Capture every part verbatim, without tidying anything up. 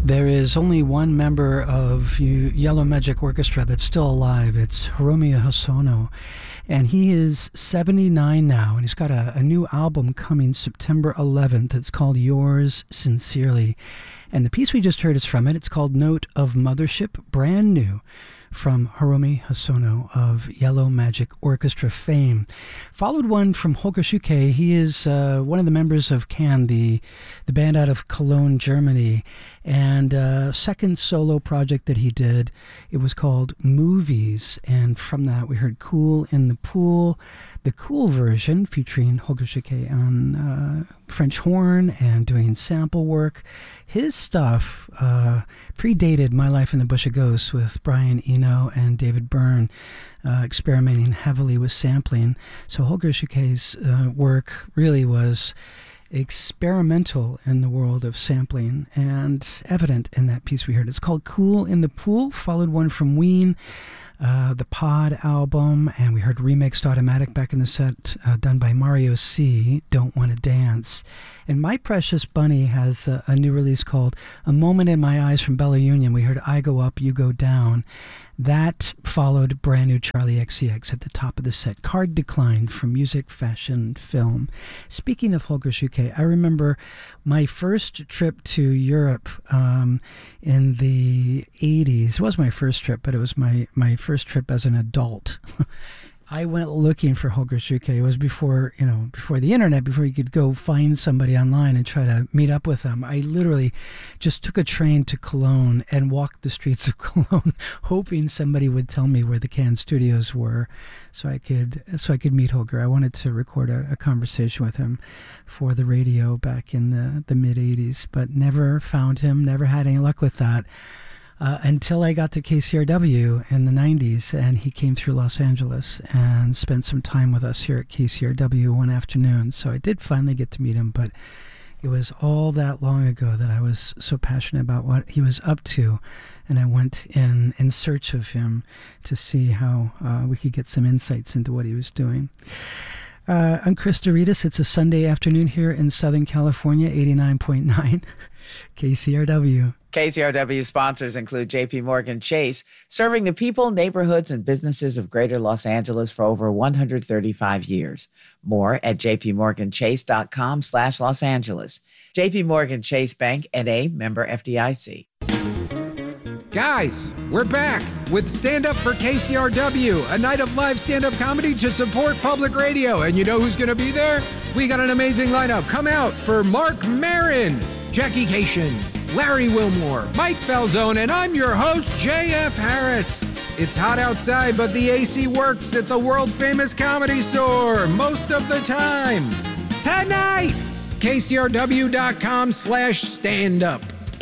There is only one member of Yellow Magic Orchestra that's still alive. It's Hiromi Hosono. And he is seventy-nine now, and he's got a, a new album coming September eleventh. It's called Yours Sincerely. And the piece we just heard is from it. It's called Note of Mothership, brand new, from Hiromi Hosono of Yellow Magic Orchestra fame. Followed one from Holger Schuke. He is uh, one of the members of Can, the, the band out of Cologne, Germany. And uh, second solo project that he did, it was called Movies. And from that, we heard Cool in the Pool, the cool version featuring Holger Schuke on uh, French horn and doing sample work. His stuff uh, predated My Life in the Bush of Ghosts with Brian Eno and David Byrne, uh, experimenting heavily with sampling. So Holger Schuke's uh, work really was experimental in the world of sampling and evident in that piece we heard. It's called Cool in the Pool, followed one from Ween, uh, the Pod album, and we heard Remixed Automatic back in the set, uh, done by Mario C., Don't Wanna Dance. And My Precious Bunny has a, a new release called A Moment in My Eyes from Bella Union. We heard I Go Up, You Go Down. That followed brand new Charlie X C X at the top of the set. Card Decline from Music, Fashion, Film. Speaking of Holger Schuke, I remember my first trip to Europe um, in the eighties. It was my first trip, but it was my, my first trip as an adult. I went looking for Holger Schuke. It was before, you know, before the internet, before you could go find somebody online and try to meet up with them. I literally just took a train to Cologne and walked the streets of Cologne, hoping somebody would tell me where the Can studios were, so I could so I could meet Holger. I wanted to record a, a conversation with him for the radio back in the, the mid eighties, but never found him, never had any luck with that. Uh, until I got to K C R W in the nineties, and he came through Los Angeles and spent some time with us here at K C R W one afternoon. So I did finally get to meet him, but it was all that long ago that I was so passionate about what he was up to, and I went in, in search of him to see how uh, we could get some insights into what he was doing. Uh, I'm Chris Doritas. It's a Sunday afternoon here in Southern California, eighty-nine point nine K C R W. K C R W sponsors include J P Morgan Chase, serving the people, neighborhoods, and businesses of Greater Los Angeles for over one hundred thirty-five years. More at jpmorganchase.com slash Los Angeles. J P Morgan Chase Bank, N A, member F D I C. Guys, we're back with Stand Up for K C R W, a night of live stand-up comedy to support public radio. And you know who's going to be there? We got an amazing lineup. Come out for Mark Maron, Jackie Cation, Larry Wilmore, Mike Falzone, and I'm your host, J F Harris. It's hot outside, but the A C works at the world-famous Comedy Store most of the time. Tonight, kcrw.com slash stand-up.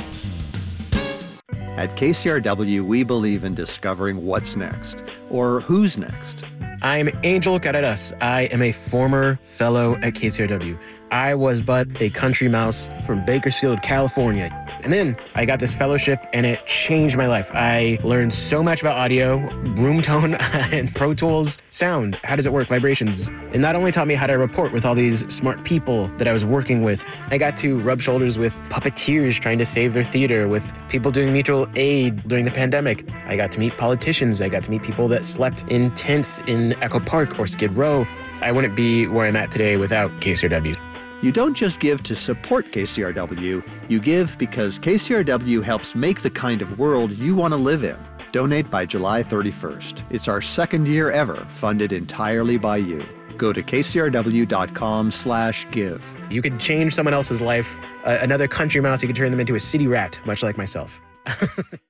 At K C R W, we believe in discovering what's next, or who's next. I'm Angel Carreras. I am a former fellow at K C R W. I was but a country mouse from Bakersfield, California. And then I got this fellowship and it changed my life. I learned so much about audio, room tone, and Pro Tools sound. How does it work? Vibrations. It not only taught me how to report with all these smart people that I was working with, I got to rub shoulders with puppeteers trying to save their theater, with people doing mutual aid during the pandemic. I got to meet politicians. I got to meet people that slept in tents in Echo Park or Skid Row. I wouldn't be where I'm at today without K C R W. You don't just give to support K C R W, you give because K C R W helps make the kind of world you want to live in. Donate by July thirty-first. It's our second year ever, funded entirely by you. Go to kcrw.com slash give. You could change someone else's life. Uh, another country mouse, you could turn them into a city rat, much like myself.